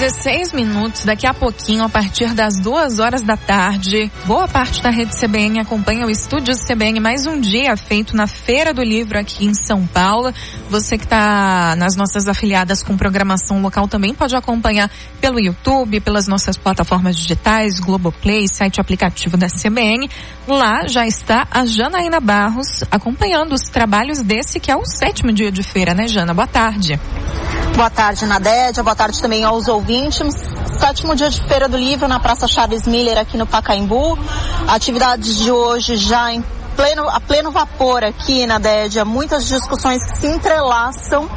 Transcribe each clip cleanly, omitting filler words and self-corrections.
6:16. Daqui a pouquinho, a partir das 2 horas da tarde, boa parte da rede CBN acompanha o Estúdio CBN, mais um dia feito na Feira do Livro aqui em São Paulo. Você que está nas nossas afiliadas com programação local também pode acompanhar pelo YouTube, pelas nossas plataformas digitais, Globoplay, site aplicativo da CBN. Lá já está a Janaína Barros acompanhando os trabalhos desse que é o 7º dia de feira, né, Jana? Boa tarde. Boa tarde, Nadédia. Boa tarde também aos ouvintes. 7º dia de Feira do Livro na Praça Chaves Miller aqui no Pacaembu. Atividades de hoje já a pleno vapor aqui, Nadédia. Muitas discussões que se entrelaçam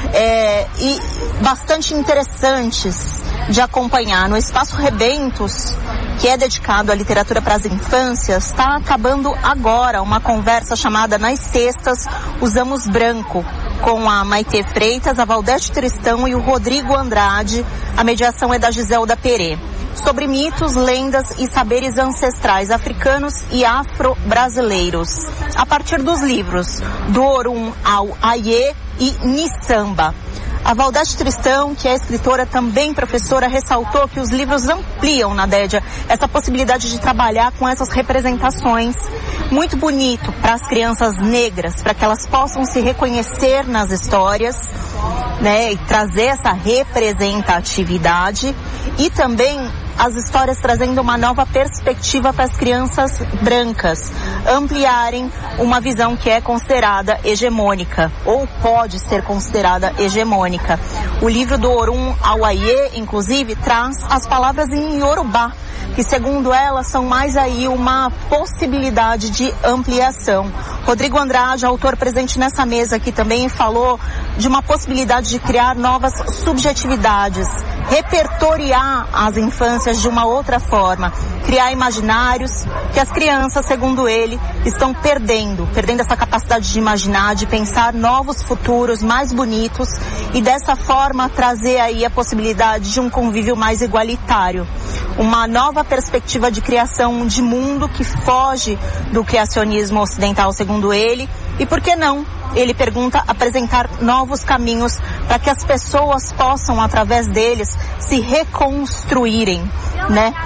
e bastante interessantes de acompanhar. No Espaço Rebentos, que é dedicado à literatura para as infâncias, está acabando agora uma conversa chamada Nas Sextas Usamos Branco, com a Maitê Freitas, a Valdete Tristão e o Rodrigo Andrade. A mediação é da Giselda Perê. Sobre mitos, lendas e saberes ancestrais africanos e afro-brasileiros, a partir dos livros do Orum ao Aie e Nissamba. A Valdete Tristão, que é escritora, também professora, ressaltou que os livros ampliam, Nadédia, essa possibilidade de trabalhar com essas representações. Muito bonito para as crianças negras, para que elas possam se reconhecer nas histórias, né, e trazer essa representatividade. E também as histórias trazendo uma nova perspectiva para as crianças brancas, ampliarem uma visão que é considerada hegemônica, ou pode ser considerada hegemônica. O livro do Orum ao Aie, inclusive, traz as palavras em Yorubá, que segundo ela são mais aí uma possibilidade de ampliação. Rodrigo Andrade, autor presente nessa mesa aqui também, falou de uma possibilidade de criar novas subjetividades, repertoriar as infâncias de uma outra forma, criar imaginários que as crianças, segundo ele, estão perdendo essa capacidade de imaginar, de pensar novos futuros mais bonitos e dessa forma trazer aí a possibilidade de um convívio mais igualitário. Uma nova perspectiva de criação de mundo que foge do criacionismo ocidental, segundo ele, e por que não? Ele pergunta, apresentar novos caminhos para que as pessoas possam, através deles, se reconstruírem, né?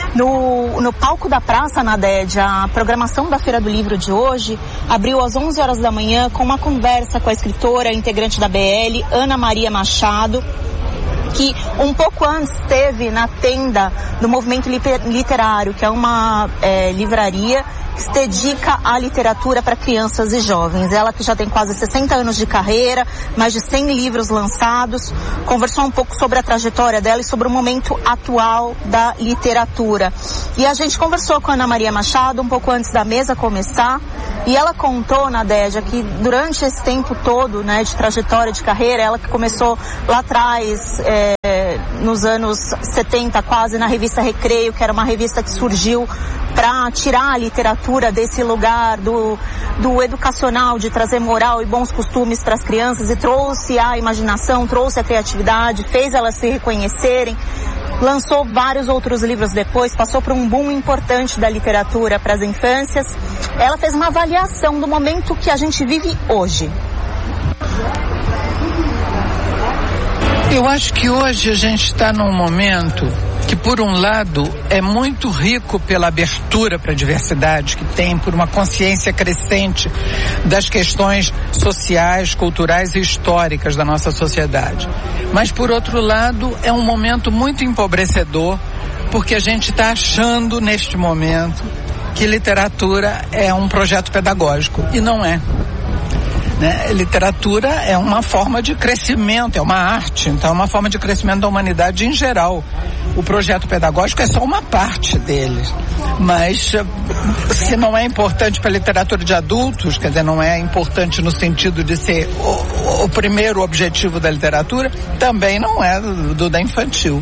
No palco da praça, Nadédia, a programação da Feira do Livro de hoje abriu às 11 horas da manhã com uma conversa com a escritora, integrante da BL, Ana Maria Machado, que um pouco antes esteve na tenda do Movimento Literário, que é uma livraria que se dedica à literatura para crianças e jovens. Ela que já tem quase 60 anos de carreira, mais de 100 livros lançados, conversou um pouco sobre a trajetória dela e sobre o momento atual da literatura. E a gente conversou com a Ana Maria Machado um pouco antes da mesa começar, e ela contou, Nadédia, que durante esse tempo todo, né, de trajetória de carreira, ela que começou lá atrás, nos anos 70 quase, na revista Recreio, que era uma revista que surgiu para tirar a literatura desse lugar do educacional, de trazer moral e bons costumes para as crianças, e trouxe a imaginação, trouxe a criatividade, fez elas se reconhecerem. Lançou vários outros livros depois, passou por um boom importante da literatura para as infâncias. Ela fez uma avaliação do momento que a gente vive hoje. Eu acho que hoje a gente está num momento que, por um lado, é muito rico pela abertura para a diversidade que tem, por uma consciência crescente das questões sociais, culturais e históricas da nossa sociedade. Mas, por outro lado, é um momento muito empobrecedor, porque a gente está achando, neste momento, que literatura é um projeto pedagógico, e não é. Né? Literatura é uma forma de crescimento, é uma arte, então é uma forma de crescimento da humanidade em geral. O projeto pedagógico é só uma parte dele, mas se não é importante para a literatura de adultos, quer dizer, não é importante no sentido de ser o primeiro objetivo da literatura, também não é do da infantil.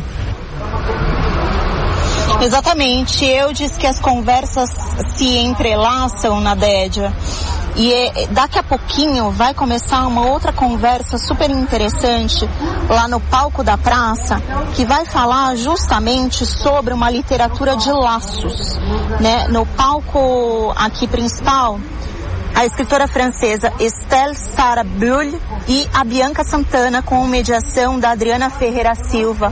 Exatamente, eu disse que as conversas se entrelaçam, Nadédia. E daqui a pouquinho vai começar uma outra conversa super interessante lá no palco da praça, que vai falar justamente sobre uma literatura de laços, né? No palco aqui principal, a escritora francesa Estelle Sara Bulle e a Bianca Santana, com mediação da Adriana Ferreira Silva,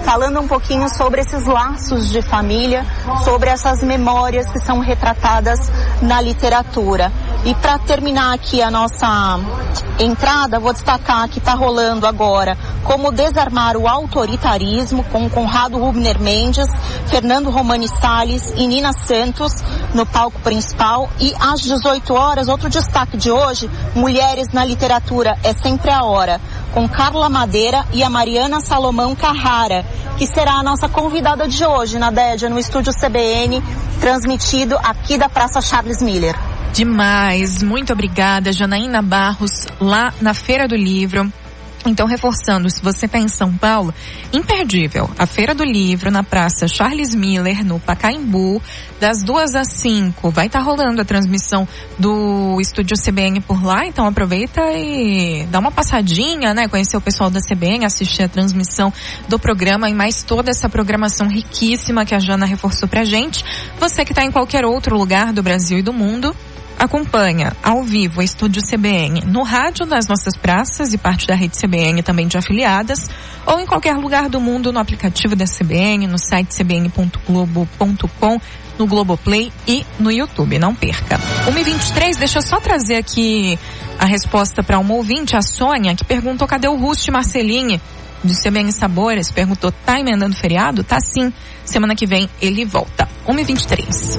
falando um pouquinho sobre esses laços de família, sobre essas memórias que são retratadas na literatura. E para terminar aqui a nossa entrada, vou destacar que está rolando agora Como Desarmar o Autoritarismo, com Conrado Rubner Mendes, Fernando Romani Salles e Nina Santos no palco principal. E às 18 horas, outro destaque de hoje, Mulheres na Literatura é Sempre a Hora, com Carla Madeira e a Mariana Salomão Carrara, que será a nossa convidada de hoje, Nadédia, no estúdio CBN, transmitido aqui da Praça Charles Miller. Demais, muito obrigada, Janaína Barros, lá na Feira do Livro. Então, reforçando, se você está em São Paulo, imperdível, a Feira do Livro na Praça Charles Miller, no Pacaembu, das 2 às 5. Vai estar rolando a transmissão do Estúdio CBN por lá, então aproveita e dá uma passadinha, né? Conhecer o pessoal da CBN, assistir a transmissão do programa e mais toda essa programação riquíssima que a Jana reforçou pra gente. Você que está em qualquer outro lugar do Brasil e do mundo, acompanha ao vivo o Estúdio CBN no rádio das nossas praças e parte da rede CBN também de afiliadas, ou em qualquer lugar do mundo no aplicativo da CBN, no site cbn.globo.com, no Globoplay e no YouTube. Não perca. 1h23, deixa eu só trazer aqui a resposta para uma ouvinte, a Sônia, que perguntou cadê o Rusti Marcelini de CBN Sabores. Perguntou, tá emendando feriado? Tá sim. Semana que vem ele volta. 1h23.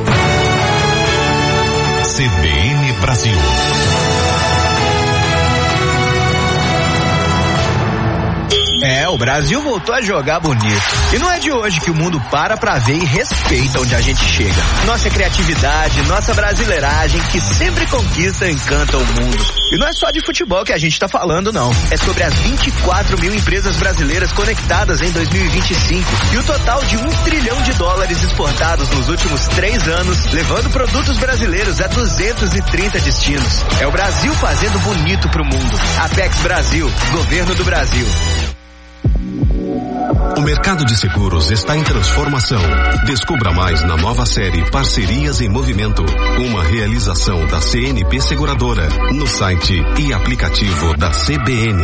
CBN Brasil. O Brasil voltou a jogar bonito. E não é de hoje que o mundo para pra ver e respeita onde a gente chega. Nossa criatividade, nossa brasileiragem, que sempre conquista e encanta o mundo. E não é só de futebol que a gente tá falando, não. É sobre as 24 mil empresas brasileiras conectadas em 2025 e o total de $1 trilhão exportados nos últimos 3 anos, levando produtos brasileiros a 230 destinos. É o Brasil fazendo bonito pro mundo. Apex Brasil, Governo do Brasil. O mercado de seguros está em transformação. Descubra mais na nova série Parcerias em Movimento, uma realização da CNP Seguradora, no site e aplicativo da CBN.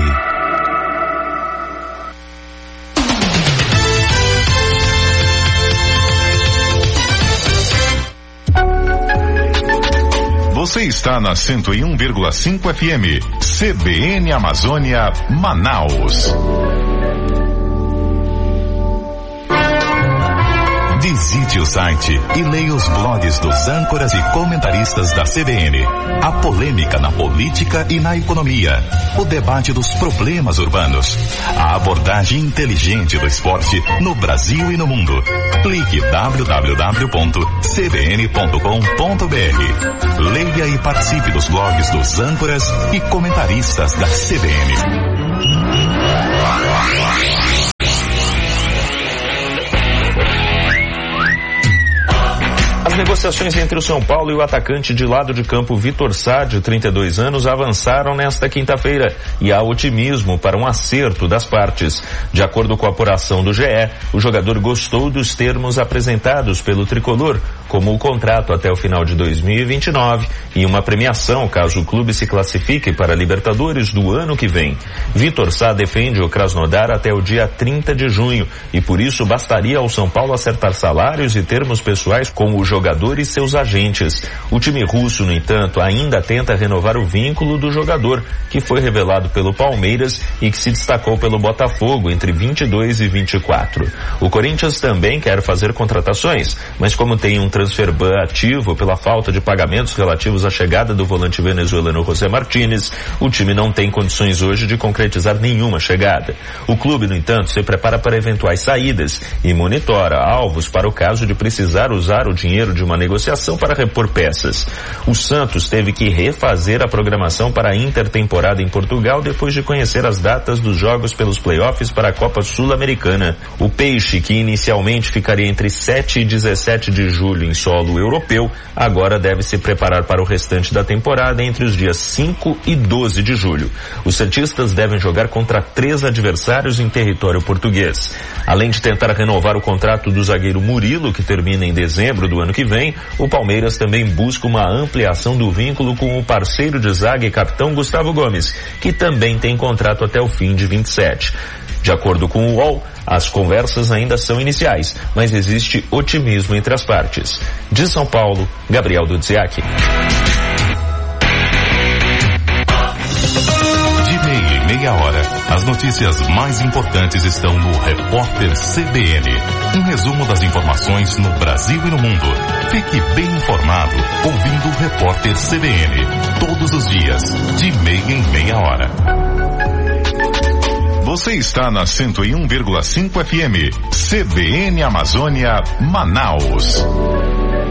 Você está na 101,5 FM, CBN Amazônia, Manaus. Visite o site e leia os blogs dos âncoras e comentaristas da CBN. A polêmica na política e na economia. O debate dos problemas urbanos. A abordagem inteligente do esporte no Brasil e no mundo. Clique www.cbn.com.br. Leia e participe dos blogs dos âncoras e comentaristas da CBN. As negociações entre o São Paulo e o atacante de lado de campo Vitor Sá, de 32 anos, avançaram nesta quinta-feira e há otimismo para um acerto das partes. De acordo com a apuração do GE, o jogador gostou dos termos apresentados pelo tricolor, como o contrato até o final de 2029 e uma premiação caso o clube se classifique para a Libertadores do ano que vem. Vitor Sá defende o Krasnodar até o dia 30 de junho e por isso bastaria ao São Paulo acertar salários e termos pessoais com o jogador e seus agentes. O time russo, no entanto, ainda tenta renovar o vínculo do jogador, que foi revelado pelo Palmeiras e que se destacou pelo Botafogo entre 22 e 24. O Corinthians também quer fazer contratações, mas como tem um transfer ban ativo pela falta de pagamentos relativos à chegada do volante venezuelano José Martínez, o time não tem condições hoje de concretizar nenhuma chegada. O clube, no entanto, se prepara para eventuais saídas e monitora alvos para o caso de precisar usar o dinheiro de uma negociação para repor peças. O Santos teve que refazer a programação para a intertemporada em Portugal depois de conhecer as datas dos jogos pelos playoffs para a Copa Sul-Americana. O Peixe, que inicialmente ficaria entre 7 e 17 de julho em solo europeu, agora deve se preparar para o restante da temporada entre os dias 5 e 12 de julho. Os santistas devem jogar contra 3 adversários em território português. Além de tentar renovar o contrato do zagueiro Murilo, que termina em dezembro do ano que vem, Porém, o Palmeiras também busca uma ampliação do vínculo com o parceiro de zaga e capitão Gustavo Gomes, que também tem contrato até o fim de 27. De acordo com o UOL, as conversas ainda são iniciais, mas existe otimismo entre as partes. De São Paulo, Gabriel Dudziak. De meia em meia hora, as notícias mais importantes estão no Repórter CBN. Um resumo das informações no Brasil e no mundo. Fique bem informado ouvindo o Repórter CBN. Todos os dias, de meia em meia hora. Você está na 101,5 FM, CBN Amazônia, Manaus.